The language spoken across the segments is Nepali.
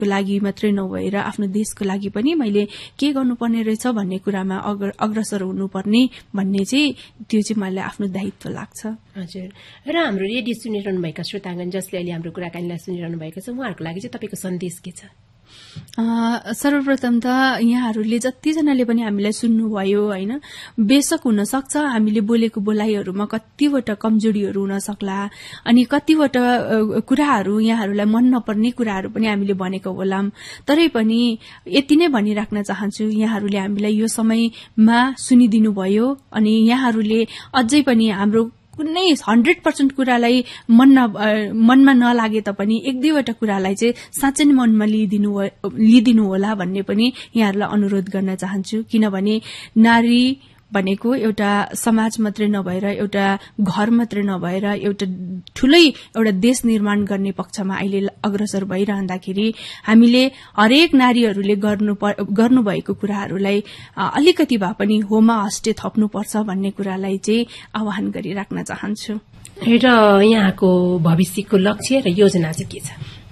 लागि मात्रै नभएर आफ्नो देशको लागि पनि मैले के गर्नुपर्ने रहेछ भन्ने कुरामा अग्रसर हुनुपर्ने भन्ने चाहिँ त्यो चाहिँ मलाई आफ्नो दायित्व लाग्छ। हजुर, र हाम्रो रेडियो सुनिरहनुभएका श्रोतागण जसले अहिले हाम्रो कुराकानीलाई सुनिरहनु भएको छ उहाँहरूको लागि चाहिँ तपाईँको सन्देश के छ? सर्वप्रथम त यहाँहरूले जतिजनाले पनि हामीलाई सुन्नुभयो होइन, बेशक हुन सक्छ हामीले बोलेको बोलाइहरूमा कतिवटा कमजोरीहरू हुन सक्ला अनि कतिवटा कुराहरू यहाँहरूलाई मन नपर्ने कुराहरू पनि हामीले भनेको होलाम, तरै पनि यति नै भनिराख्न चाहन्छु यहाँहरूले हामीलाई यो समयमा सुनिदिनु भयो अनि यहाँहरूले अझै पनि हाम्रो कुनै 100% कुरालाई मनमा नलागे तापनि एक दुईवटा कुरालाई चाहिँ साँच्चै नै मनमा लिइदिनु होला भन्ने पनि यहाँहरूलाई अनुरोध गर्न चाहन्छु। किनभने नारी भनेको एउटा समाज मात्रै नभएर एउटा घर मात्रै नभएर एउटा ठूलै एउटा देश निर्माण गर्ने पक्षमा अहिले अग्रसर भइरहँदाखेरि हामीले हरेक नारीहरूले गर्नुभएको कुराहरूलाई अलिकति भए पनि होमा हस्टे थप्नुपर्छ भन्ने कुरालाई चाहिँ आह्वान गरिराख्न चाहन्छु। र यहाँको भविष्यको लक्ष्य र योजना चाहिँ के छ?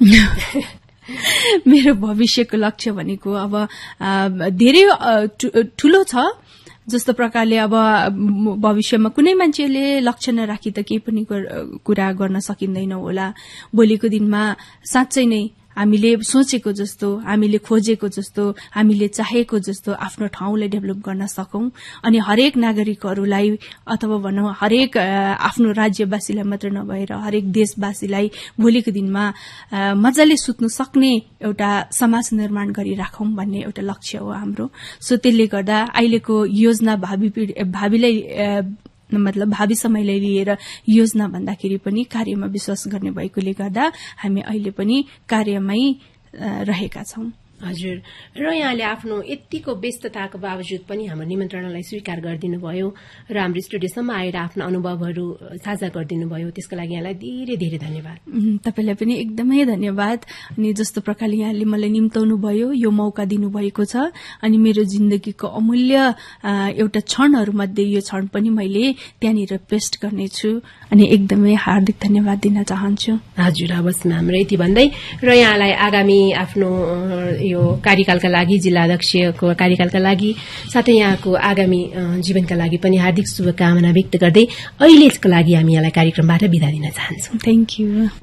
मेरो भविष्यको लक्ष्य भनेको अब धेरै ठूलो छ। जस्तो प्रकारले अब भविष्यमा कुनै मान्छेले लक्ष्य नराखी त केही पनि कुरा गर्न सकिँदैन होला। भोलिको दिनमा साँच्चै नै हामीले सोचेको जस्तो, हामीले खोजेको जस्तो, हामीले चाहेको जस्तो आफ्नो ठाउँलाई डेभलप गर्न सकौं अनि हरेक नागरिकहरूलाई अथवा भनौं हरेक आफ्नो राज्यवासीलाई मात्र नभएर हरेक देशवासीलाई भोलिको दिनमा मजाले सुत्नु सक्ने एउटा समाज निर्माण गरिराखौं भन्ने एउटा लक्ष्य हो हाम्रो। सो त्यसले गर्दा अहिलेको योजना भावीलाई मतलब भावी समयलाई लिएर योजना भन्दाखेरि पनि कार्यमा विश्वास गर्ने भएकोले गर्दा हामी अहिले पनि कार्यमै रहेका छौं। हजुर, र यहाँले आफ्नो यतिको व्यस्तताको बावजुद पनि हाम्रो निमन्त्रणालाई स्वीकार गरिदिनु भयो र हाम्रो स्टुडियोसम्म आएर आफ्नो अनुभवहरू साझा गरिदिनु भयो, त्यसको लागि यहाँलाई धेरै धेरै धन्यवाद। तपाईलाई पनि एकदमै धन्यवाद। अनि जस्तो प्रकारले यहाँले मलाई निम्ताउनु भयो, यो मौका दिनुभएको छ अनि मेरो जिन्दगीको अमूल्य एउटा क्षणहरूमध्ये यो क्षण पनि मैले त्यहाँनिर पेस्ट गर्नेछु अनि एकदमै हार्दिक धन्यवाद दिन चाहन्छु। हजुर, हवस् म्याम। र यति भन्दै र यहाँलाई आगामी आफ्नो यो कार्यकालका लागि, जिल्ला अध्यक्षको कार्यकालका लागि साथै यहाँको आगामी जीवनका लागि पनि हार्दिक शुभकामना व्यक्त गर्दै अहिलेको लागि हामी यहाँलाई कार्यक्रमबाट बिदा दिन चाहन्छौं। Thank you.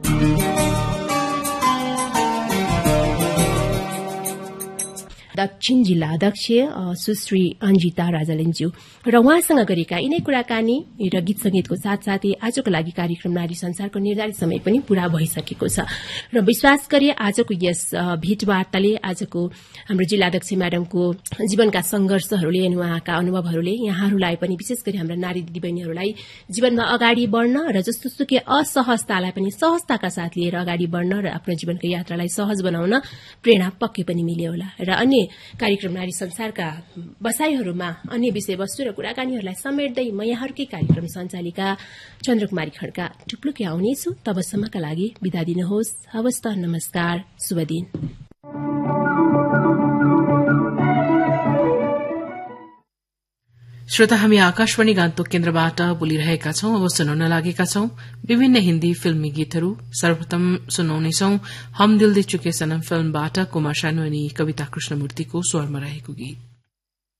दक्षिण जिल्ला अध्यक्ष सुश्री अन्जिता राजालिन्ज्यू र उहाँसँग गरेका यिनै कुराकानी र गीत संगीतको साथसाथै आजको लागि कार्यक्रम नारी संसारको निर्धारित समय पनि पूरा भइसकेको छ र विश्वास गरे आजको यस भेटवार्ताले आजको हाम्रो जिल्ला अध्यक्ष म्याडमको जीवनका संघर्षहरूले अनि उहाँका अनुभवहरूले यहाँहरूलाई पनि विशेष गरी हाम्रा नारी दिदीबहिनीहरूलाई जीवनमा अगाडि बढ्न र जस्तो सुकै असहजतालाई पनि सहजताका साथ लिएर अगाडि बढ्न र आफ्नो जीवनको यात्रालाई सहज बनाउन प्रेरणा पक्कै पनि मिल्यो होला। र अन्य कार्यक्रम नारी संसारका बसाईहरूमा अन्य विषयवस्तु र कुराकानीहरूलाई समेट्दै म यहाँहरूकै कार्यक्रम सञ्चालिका चन्द्रकुमारी खड्का टुप्लुकी आउनेछु। तबसम्मका लागि बिदा दिनुहोस्। हवस् त, नमस्कार, शुभ दिन। श्रोता, हामी आकाशवाणी गान्तोक केन्द्रबाट बोलिरहेका छौं। अब सुनाउन लागेका छौं विभिन्न हिन्दी फिल्मी गीतहरू। सर्वप्रथम सुनाउनेछौं हम दिल दे चुके सनम फिल्मबाट कुमार सानु अनि कविता कृष्णमूर्तिको स्वरमा रहेको गीत।